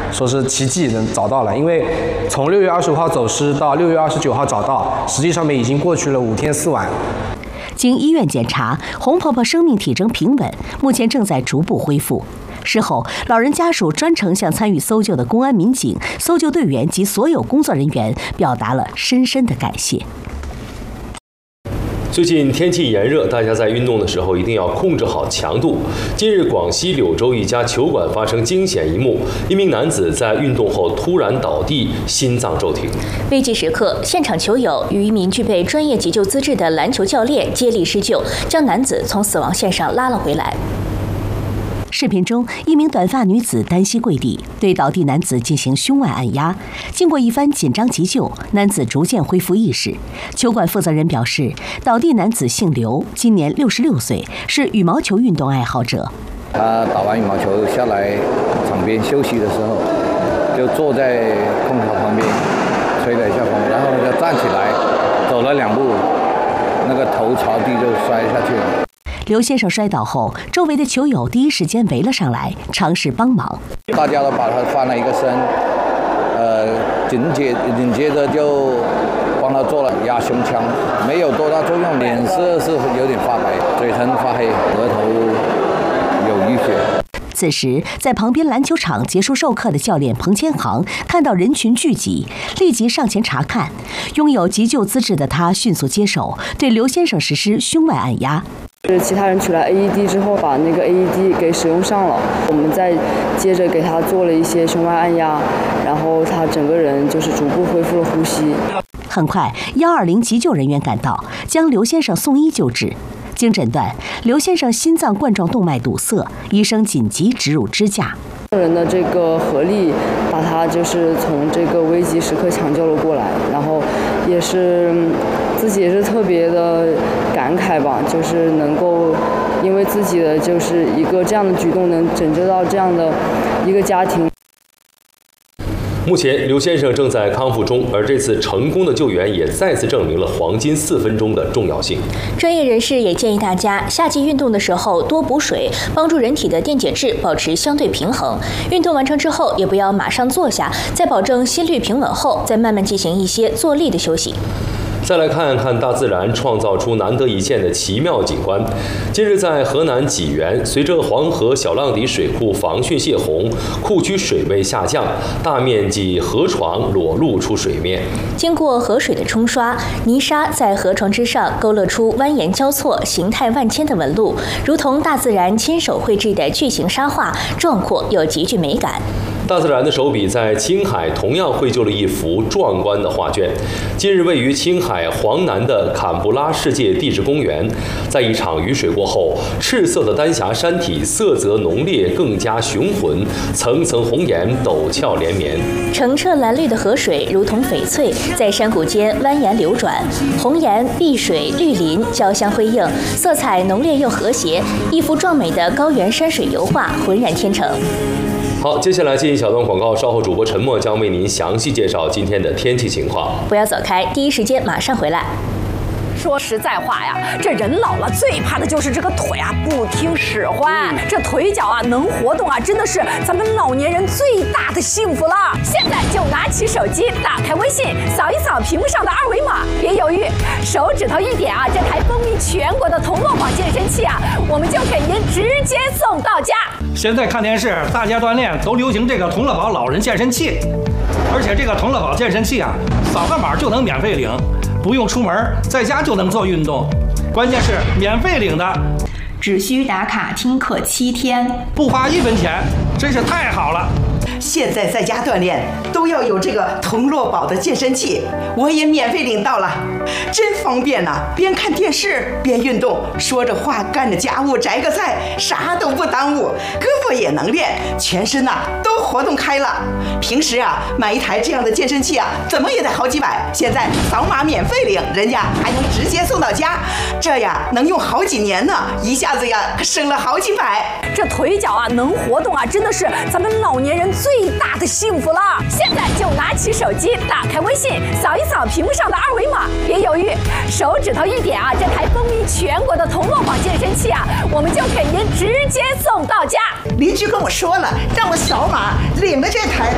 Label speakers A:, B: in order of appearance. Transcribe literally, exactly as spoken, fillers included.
A: 说是奇迹能找到了，因为从六月二十五号走失到六月二十九号找到，实际上面已经过去了五天四晚。
B: 经医院检查，红婆婆生命体征平稳，目前正在逐步恢复。事后，老人家属专程向参与搜救的公安民警、搜救队员及所有工作人员表达了深深的感谢。
C: 最近天气炎热，大家在运动的时候一定要控制好强度。近日，广西柳州一家球馆发生惊险一幕，一名男子在运动后突然倒地，心脏骤停。
D: 危急时刻，现场球友与一名具备专业急救资质的篮球教练接力施救，将男子从死亡线上拉了回来。
B: 视频中，一名短发女子单膝跪地，对倒地男子进行胸外按压。经过一番紧张急救，男子逐渐恢复意识。球馆负责人表示，倒地男子姓刘，今年六十六岁，是羽毛球运动爱好者。
E: 他打完羽毛球下来场边休息的时候，就坐在空调旁边吹了一下风，然后就站起来，走了两步，那个头朝地就摔下去了。
B: 刘先生摔倒后，周围的球友第一时间围了上来，尝试帮忙。
E: 大家都把他翻了一个身，呃，紧接紧接着就帮他做了压胸腔，没有多大作用，脸色是有点发白，嘴唇发黑，额头有淤血。
B: 此时，在旁边篮球场结束授课的教练彭千航看到人群聚集，立即上前查看。拥有急救资质的他迅速接手，对刘先生实施胸外按压。
F: 是其他人取了 A E D 之后，把那个 A E D 给使用上了，我们再接着给他做了一些胸外按压，然后他整个人就是逐步恢复了呼吸。
B: 很快，一二零急救人员赶到，将刘先生送医救治。经诊断，刘先生心脏冠状动脉堵塞，医生紧急植入支架。
F: 众人的这个合力，把他就是从这个危急时刻抢救了过来，然后也是自己也是特别的感慨吧，就是能够因为自己的就是一个这样的举动，能拯救到这样的一个家庭。
C: 目前，刘先生正在康复中，而这次成功的救援也再次证明了黄金四分钟的重要性。
D: 专业人士也建议大家，夏季运动的时候多补水，帮助人体的电解质保持相对平衡。运动完成之后，也不要马上坐下，在保证心率平稳后，再慢慢进行一些坐立的休息。
C: 再来看看大自然创造出难得一见的奇妙景观。近日在河南济源，随着黄河小浪底水库防汛泄洪，库区水位下降，大面积河床裸露出水面。
D: 经过河水的冲刷，泥沙在河床之上勾勒出蜿蜒交错、形态万千的纹路，如同大自然亲手绘制的巨型沙画，壮阔又极具美感。
C: 大自然的手笔在青海同样绘就了一幅壮观的画卷。近日，位于青海黄南的坎布拉世界地质公园，在一场雨水过后，赤色的丹霞山体色泽浓烈，更加雄浑，层层红岩陡峭连绵。
D: 澄澈蓝绿的河水如同翡翠，在山谷间蜿蜒流转，红岩、碧水、绿林交相辉映，色彩浓烈又和谐，一幅壮美的高原山水油画浑然天成。
C: 好，接下来进一小段广告，稍后主播陈默将为您详细介绍今天的天气情况。
D: 不要走开，第一时间马上回来。
G: 说实在话呀，这人老了最怕的就是这个腿啊不听使唤，这腿脚啊能活动啊，真的是咱们老年人最大的幸福了。现在就拿起手机，打开微信，扫一扫屏幕上的二维码，别犹豫，手指头一点啊，这台风靡全国的同乐宝健身器啊，我们就给您直接送到家。
H: 现在看电视，大家锻炼都流行这个同乐宝老人健身器，而且这个同乐宝健身器啊，扫个码就能免费领。不用出门，在家就能做运动，关键是免费领的，
I: 只需打卡听课七天，
H: 不花一分钱，真是太好了。
J: 现在在家锻炼都要有这个同乐宝的健身器，我也免费领到了，真方便呐、啊！边看电视边运动，说着话干着家务摘个菜，啥都不耽误，胳膊也能练，全身呐、啊、都活动开了。平时啊买一台这样的健身器啊，怎么也得好几百，现在扫码免费领，人家还能直接送到家，这呀能用好几年呢，一下子呀省了好几百。
G: 这腿脚啊能活动啊，真的是咱们老年人最大的幸福了。现在就拿起手机，打开微信，扫一扫屏幕上的二维码，别犹豫，手指头一点啊，这台风靡全国的同乐宝健身器啊，我们就给您直接送到家。
J: 邻居跟我说了，让我扫码领了这台